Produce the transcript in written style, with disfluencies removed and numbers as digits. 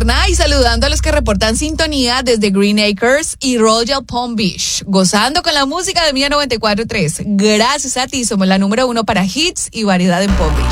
Eterna y saludando a los que reportan sintonía desde Green Acres y Royal Palm Beach, gozando con la música de Mía 94.3. Gracias a ti, somos la número 1 para hits y variedad en Palm Beach.